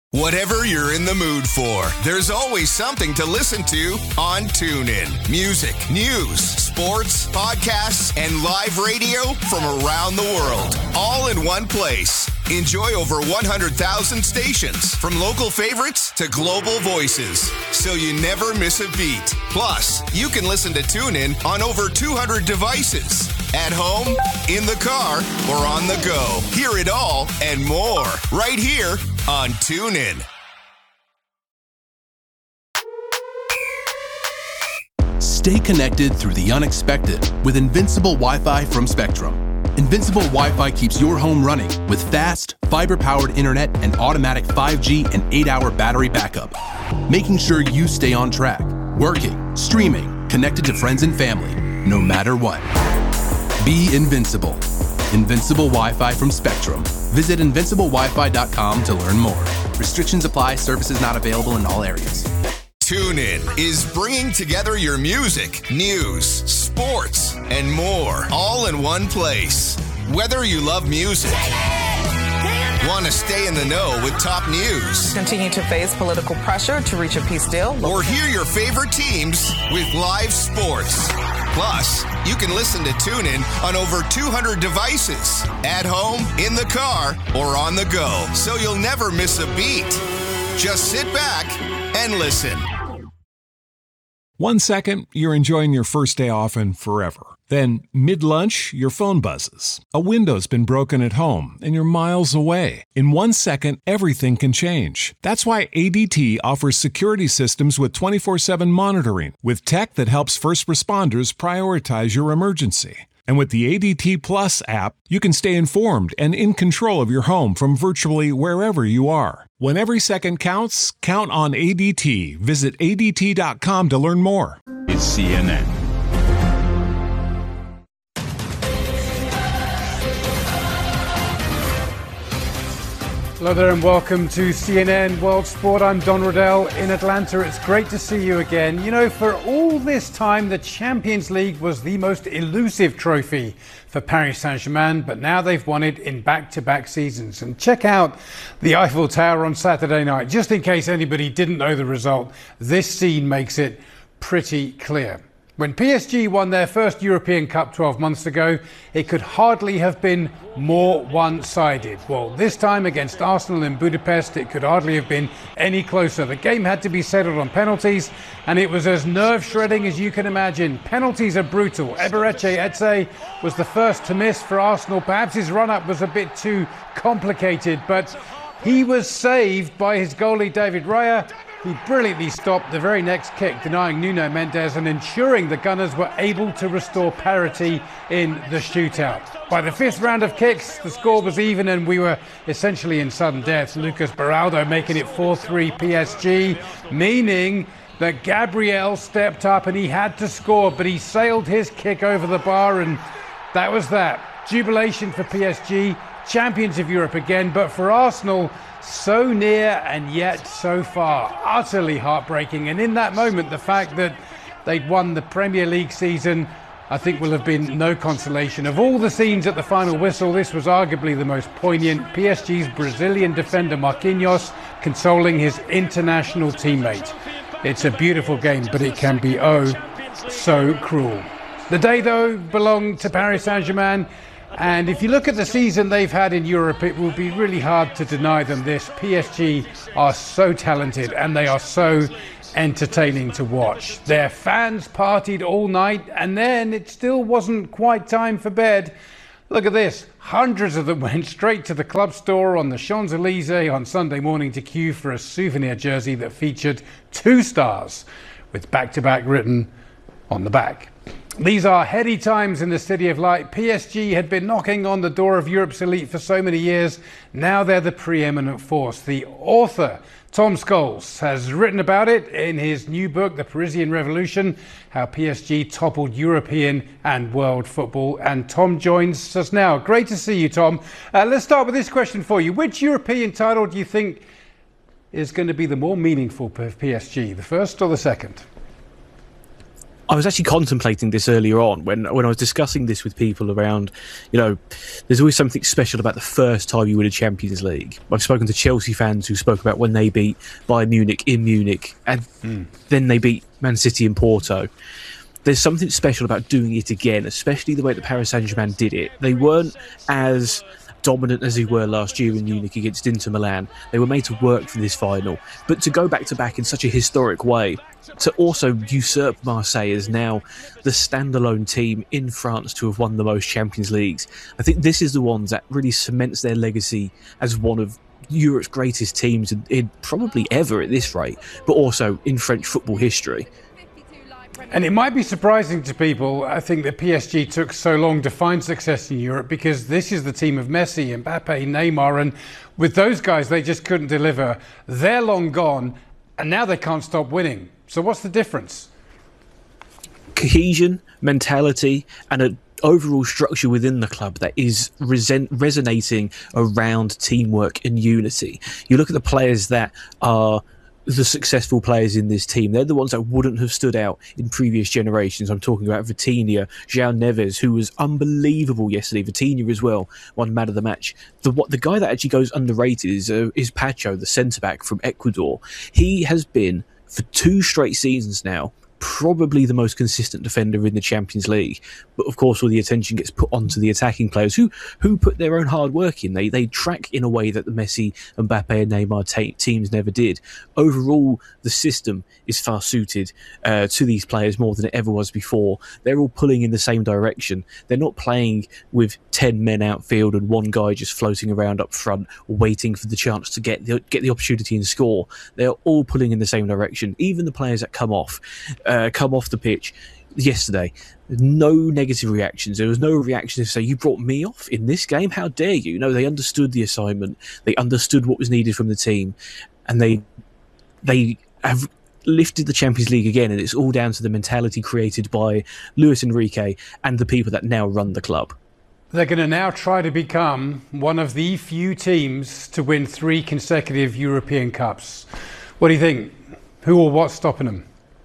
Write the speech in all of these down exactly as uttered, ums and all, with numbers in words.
Whatever you're in the mood for, there's always something to listen to on TuneIn. Music, news, sports, podcasts, and live radio from around the world, all in one place. Enjoy over one hundred thousand stations, from local favorites to global voices, so you never miss a beat. Plus, you can listen to TuneIn on over two hundred devices, at home, in the car, or on the go. Hear it all and more right here on TuneIn. Stay connected through the unexpected with Invincible Wi-Fi from Spectrum. Invincible Wi-Fi keeps your home running with fast, fiber-powered internet and automatic five G and eight hour battery backup, making sure you stay on track, working, streaming, connected to friends and family, no matter what. Be invincible. Invincible Wi-Fi from Spectrum. Visit invincible wi fi dot com to learn more. Restrictions apply. Services not available in all areas. TuneIn is bringing together your music, news, sports, and more, all in one place. Whether you love music, want to stay in the know with top news, continue to face political pressure to reach a peace deal, or hear your favorite teams with live sports. Plus, you can listen to TuneIn on over two hundred devices, at home, in the car, or on the go, so you'll never miss a beat. Just sit back and listen. One second, you're enjoying your first day off and forever. Then, mid-lunch, your phone buzzes. A window's been broken at home, and you're miles away. In one second, everything can change. That's why A D T offers security systems with twenty-four seven monitoring, with tech that helps first responders prioritize your emergency. And with the A D T Plus app, you can stay informed and in control of your home from virtually wherever you are. When every second counts, count on A D T. Visit A D T dot com to learn more. It's C N N. Hello there and welcome to C N N World Sport. I'm Don Riddell in Atlanta. It's great to see you again. You know, for all this time, the Champions League was the most elusive trophy for Paris Saint-Germain, but now they've won it in back-to-back seasons. And check out the Eiffel Tower on Saturday night. Just in case anybody didn't know the result, this scene makes it pretty clear. When P S G won their first European Cup twelve months ago, it could hardly have been more one-sided. Well, this time against Arsenal in Budapest, it could hardly have been any closer. The game had to be settled on penalties, and it was as nerve-shredding as you can imagine. Penalties are brutal. Eberechi Eze was the first to miss for Arsenal. Perhaps his run-up was a bit too complicated, but he was saved by his goalie, David Raya. He brilliantly stopped the very next kick, denying Nuno Mendes and ensuring the Gunners were able to restore parity in the shootout. By the fifth round of kicks, the score was even and we were essentially in sudden death. Lucas Beraldo making it four three P S G, meaning that Gabriel stepped up and he had to score, but he sailed his kick over the bar, and that was that. Jubilation for P S G, champions of Europe again, but for Arsenal, so near and yet so far. Utterly heartbreaking. And in that moment, the fact that they'd won the Premier League season, I think, will have been no consolation. Of all the scenes at the final whistle, this was arguably the most poignant. P S G's Brazilian defender Marquinhos consoling his international teammate. It's a beautiful game, but it can be oh so cruel. The day, though, belonged to Paris Saint-Germain. And if you look at the season they've had in Europe, it will be really hard to deny them this. P S G are so talented and they are so entertaining to watch. Their fans partied all night and then it still wasn't quite time for bed. Look at this. Hundreds of them went straight to the club store on the Champs-Élysées on Sunday morning to queue for a souvenir jersey that featured two stars with back-to-back written on the back. These are heady times in the City of Light. P S G had been knocking on the door of Europe's elite for so many years. Now they're the preeminent force. The author, Tom Scholes, has written about it in his new book, The Parisian Revolution, how P S G toppled European and world football. And Tom joins us now. Great to see you, Tom. Uh, let's start with this question for you. Which European title do you think is going to be the more meaningful for P S G, the first or the second? I was actually contemplating this earlier on when when I was discussing this with people around, you know, there's always something special about the first time you win a Champions League. I've spoken to Chelsea fans who spoke about when they beat Bayern Munich in Munich and mm. then they beat Man City in Porto. There's something special about doing it again, especially the way that Paris Saint-Germain did it. They weren't as dominant as they were last year in Munich against Inter Milan. They were made to work for this final. But to go back to back in such a historic way, to also usurp Marseille as now the standalone team in France to have won the most Champions Leagues, I think this is the one that really cements their legacy as one of Europe's greatest teams in, in probably ever at this rate, but also in French football history. And it might be surprising to people, I think, that P S G took so long to find success in Europe, because this is the team of Messi, Mbappe, Neymar, and with those guys, they just couldn't deliver. They're long gone, and now they can't stop winning. So what's the difference? Cohesion, mentality, and an overall structure within the club that is resent- resonating around teamwork and unity. You look at the players that are the successful players in this team. They're the ones that wouldn't have stood out in previous generations. I'm talking about Vitinha, João Neves, who was unbelievable yesterday. Vitinha as well, one man of the match. The what the guy that actually goes underrated is uh, is Pacho, the centre-back from Ecuador. He has been, for two straight seasons now, probably the most consistent defender in the Champions League. But of course, all the attention gets put onto the attacking players who who put their own hard work in. They they track in a way that the Messi, Mbappe and Neymar ta- teams never did. Overall, the system is far suited uh, to these players more than it ever was before. They're all pulling in the same direction. They're not playing with ten men outfield and one guy just floating around up front, waiting for the chance to get the, get the opportunity and score. They're all pulling in the same direction. Even the players that come off Uh, come off the pitch yesterday, no negative reactions. There was no reaction to say, you brought me off in this game, how dare you? No, they understood the assignment, they understood what was needed from the team, and they they have lifted the Champions League again, and it's all down to the mentality created by Luis Enrique and the people that now run the club. They're going to now try to become one of the few teams to win three consecutive European Cups. What do you think? Who or what's stopping them?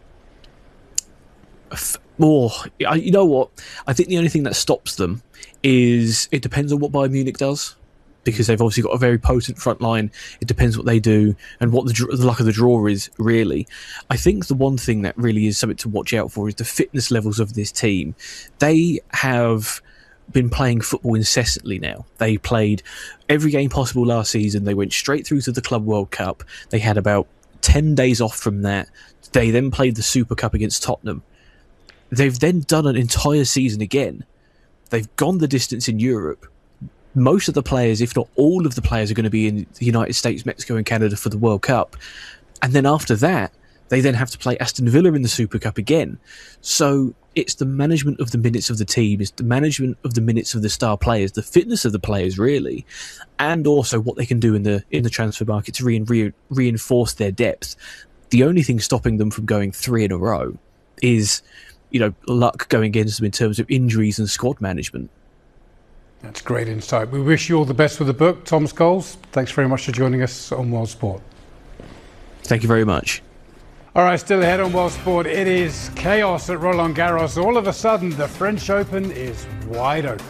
Oh, you know what? I think the only thing that stops them is it depends on what Bayern Munich does, because they've obviously got a very potent front line. It depends what they do and what the, the luck of the draw is, really. I think the one thing that really is something to watch out for is the fitness levels of this team. They have been playing football incessantly now. They played every game possible last season. They went straight through to the Club World Cup. They had about ten days off from that. They then played the Super Cup against Tottenham. They've then done an entire season again. They've gone the distance in Europe. Most of the players, if not all of the players, are going to be in the United States, Mexico and Canada for the World Cup. And then after that, they then have to play Aston Villa in the Super Cup again. So it's the management of the minutes of the team, it's the management of the minutes of the star players, the fitness of the players, really, and also what they can do in the in the transfer market to re- re- reinforce their depth. The only thing stopping them from going three in a row is, you know, luck going against them in terms of injuries and squad management. That's great insight. We wish you all the best with the book. Tom Scholes, thanks very much for joining us on World Sport. Thank you very much. All right, still ahead on World Sport, it is chaos at Roland Garros. All of a sudden, the French Open is wide open.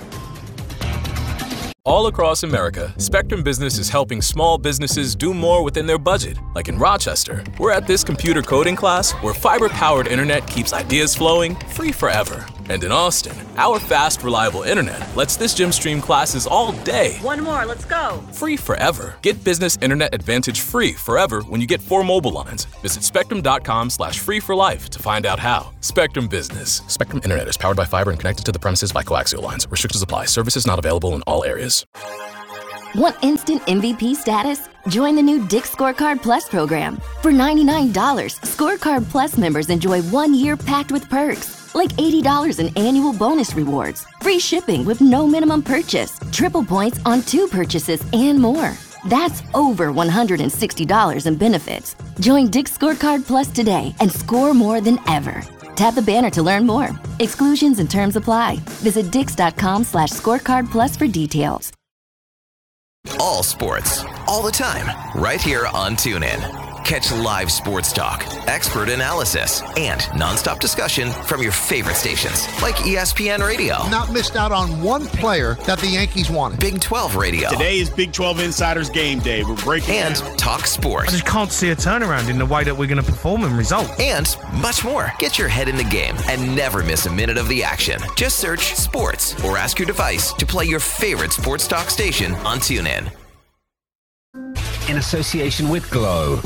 All across America, Spectrum Business is helping small businesses do more within their budget. Like in Rochester, we're at this computer coding class where fiber-powered internet keeps ideas flowing free forever. And in Austin, our fast, reliable internet lets this gym stream classes all day. One more, let's go. Free forever. Get Business Internet Advantage free forever when you get four mobile lines. Visit spectrum.com slash free for life to find out how. Spectrum Business. Spectrum Internet is powered by fiber and connected to the premises by coaxial lines. Restrictions apply. Services not available in all areas. Want instant M V P status? Join the new Dick's Scorecard Plus program. For ninety-nine dollars, Scorecard Plus members enjoy one year packed with perks, like eighty dollars in annual bonus rewards, free shipping with no minimum purchase, triple points on two purchases, and more. That's over one hundred sixty dollars in benefits. Join Dick's Scorecard Plus today and score more than ever. Tap the banner to learn more. Exclusions and terms apply. Visit dix.com slash scorecard plus for details. All sports, all the time, right here on TuneIn. Catch live sports talk, expert analysis, and nonstop discussion from your favorite stations like E S P N Radio. Not missed out on one player that the Yankees wanted. Big twelve Radio. Today is Big twelve Insiders Game Day. We're breaking And down. Talk Sports. I just can't see a turnaround in the way that we're going to perform and result. And much more. Get your head in the game and never miss a minute of the action. Just search Sports or ask your device to play your favorite sports talk station on TuneIn. In association with Glow.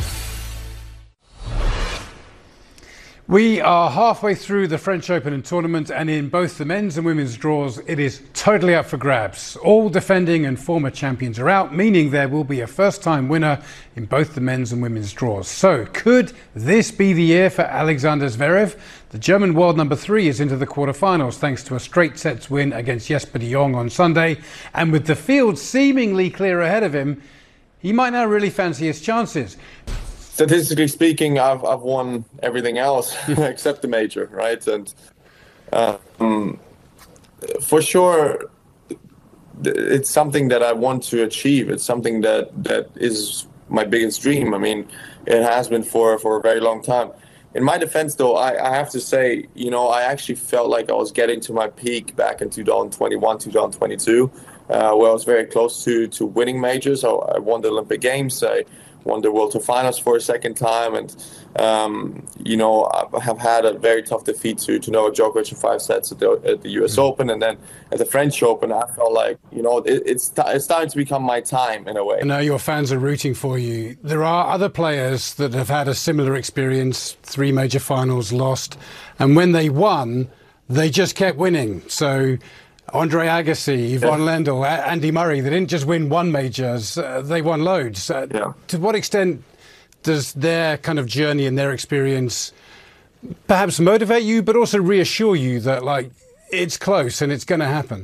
We are halfway through the French Open and tournament, and in both the men's and women's draws, it is totally up for grabs. All defending and former champions are out, meaning there will be a first-time winner in both the men's and women's draws. So, could this be the year for Alexander Zverev? The German world number three is into the quarterfinals thanks to a straight sets win against Jesper de Jong on Sunday, and with the field seemingly clear ahead of him, he might now really fancy his chances. Statistically speaking, I've I've won everything else except the major, right? And um, for sure, it's something that I want to achieve. It's something that, that is my biggest dream. I mean, it has been for, for a very long time. In my defense, though, I, I have to say, you know, I actually felt like I was getting to my peak back in two thousand twenty-one, two thousand twenty-two, uh, where I was very close to, to winning majors. I, I won the Olympic Games. I won the World Tour Finals for a second time, and um, you know, I have had a very tough defeat to to Novak Djokovic in five sets at the, at the U S Open, and then at the French Open, I felt like, you know, it, it's it's starting to become my time in a way. I know your fans are rooting for you. There are other players that have had a similar experience, three major finals lost, and when they won, they just kept winning. So Andre Agassi, Yvonne yeah. Lendl, Andy Murray, they didn't just win one majors, uh, they won loads. Uh, yeah. To what extent does their kind of journey and their experience perhaps motivate you, but also reassure you that, like, it's close and it's going to happen?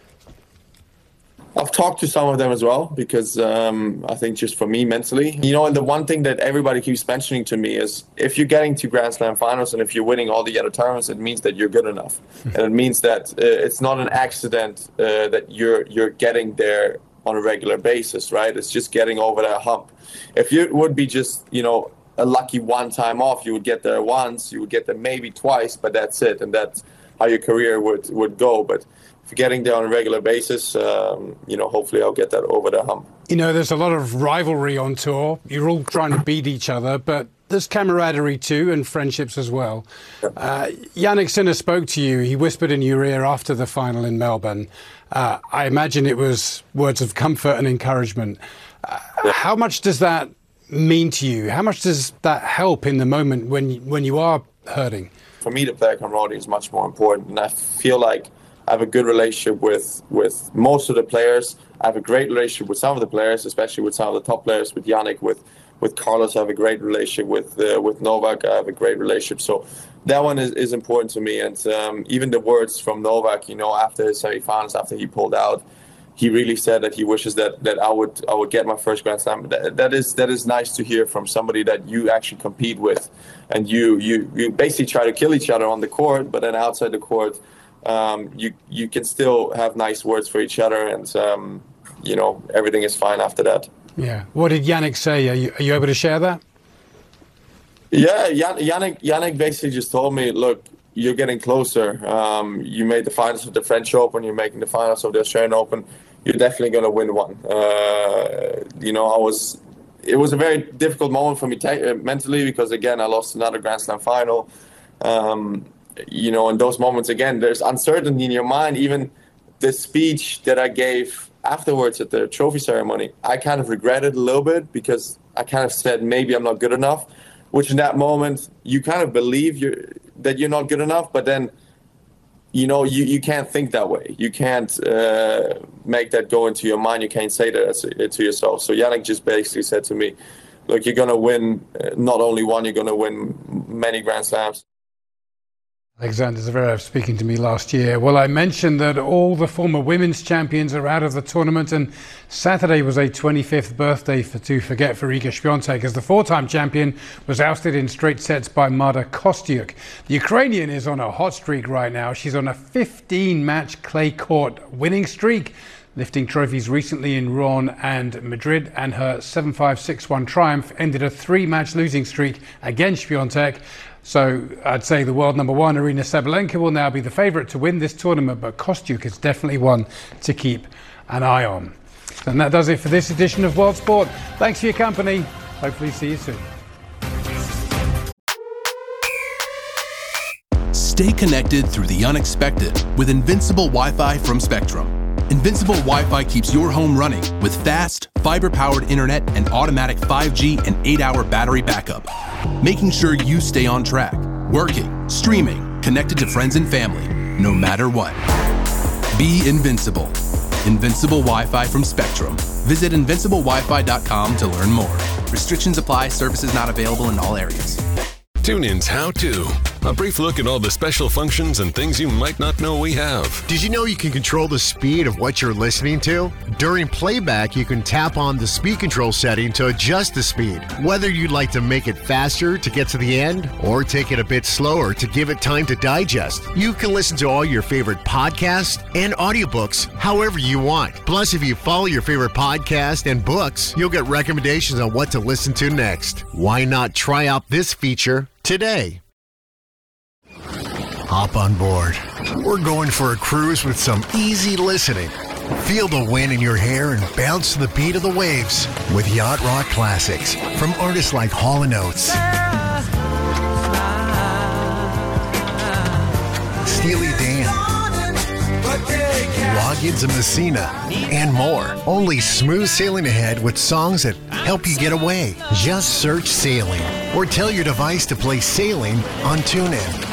I've talked to some of them as well, because um, I think just for me mentally, you know, and the one thing that everybody keeps mentioning to me is if you're getting to Grand Slam finals and if you're winning all the other tournaments, it means that you're good enough. And it means that uh, it's not an accident uh, that you're you're getting there on a regular basis, right? It's just getting over that hump. If you would be just, you know, a lucky one time off, you would get there once, you would get there maybe twice, but that's it. And that's how your career would, would go. But if you're getting there on a regular basis, um, you know, hopefully I'll get that over the hump. You know, there's a lot of rivalry on tour. You're all trying to beat each other, but there's camaraderie too and friendships as well. Uh, Jannik Sinner spoke to you. He whispered in your ear after the final in Melbourne. Uh, I imagine it was words of comfort and encouragement. Uh, how much does that mean to you? How much does that help in the moment when when you are hurting? For me, the player camaraderie is much more important, and I feel like I have a good relationship with with most of the players. I have a great relationship with some of the players, especially with some of the top players, with Jannik, with with Carlos. I have a great relationship with uh, with Novak. I have a great relationship. So that one is, is important to me. And um, even the words from Novak, you know, after his semifinals, after he pulled out, he really said that he wishes that, that I would I would get my first Grand Slam. That, that is that is nice to hear from somebody that you actually compete with, and you you you basically try to kill each other on the court, but then outside the court, um, you you can still have nice words for each other, and um, you know, everything is fine after that. Yeah. What did Jannik say? Are you, are you able to share that? Yeah, Jannik, Jannik basically just told me, look, you're getting closer. Um, you made the finals of the French Open. You're making the finals of the Australian Open. You're definitely going to win one. Uh, you know, I was. It was a very difficult moment for me t- mentally because, again, I lost another Grand Slam final. Um, you know, in those moments, again, there's uncertainty in your mind. Even the speech that I gave afterwards at the trophy ceremony, I kind of regretted a little bit because I kind of said maybe I'm not good enough, which in that moment you kind of believe you're, that you're not good enough, but then, you know, you, you can't think that way. You can't uh, make that go into your mind. You can't say that to yourself. So Jannik just basically said to me, look, you're going to win not only one, you're going to win many Grand Slams. Alexander Zverev speaking to me last year. Well, I mentioned that all the former women's champions are out of the tournament, and Saturday was a twenty-fifth birthday for to forget for Iga Swiatek, as the four-time champion was ousted in straight sets by Marta Kostyuk. The Ukrainian is on a hot streak right now. She's on a fifteen-match clay court winning streak. lifting trophies recently in Rouen and Madrid, and her seven five six one triumph ended a three-match losing streak against Świątek. So I'd say the world number one, Aryna Sabalenka, will now be the favourite to win this tournament, but Kostyuk is definitely one to keep an eye on. And that does it for this edition of World Sport. Thanks for your company. Hopefully see you soon. Stay connected through the unexpected with Invincible Wi-Fi from Spectrum. Invincible Wi-Fi keeps your home running with fast, fiber-powered internet and automatic five G and eight hour battery backup, making sure you stay on track, working, streaming, connected to friends and family, no matter what. Be invincible. Invincible Wi-Fi from Spectrum. Visit invincible wi fi dot com to learn more. Restrictions apply. Services not available in all areas. TuneIn's How To. A brief look at all the special functions and things you might not know we have. Did you know you can control the speed of what you're listening to? During playback, you can tap on the speed control setting to adjust the speed. Whether you'd like to make it faster to get to the end or take it a bit slower to give it time to digest, you can listen to all your favorite podcasts and audiobooks however you want. Plus, if you follow your favorite podcast and books, you'll get recommendations on what to listen to next. Why not try out this feature today? Hop on board. We're going for a cruise with some easy listening. Feel the wind in your hair and bounce to the beat of the waves with Yacht Rock classics from artists like Hall and Oates, Steely Dan, Loggins and Messina, and more. Only smooth sailing ahead with songs that help you get away. Just search Sailing or tell your device to play Sailing on TuneIn.